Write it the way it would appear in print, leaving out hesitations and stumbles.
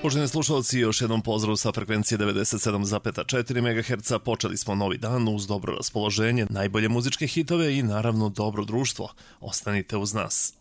Poštovani slušalci, još jednom pozdrav sa frekvencije 97,4 MHz. Počeli smo novi dan uz dobro raspoloženje, najbolje muzičke hitove i naravno dobro društvo. Ostanite uz nas.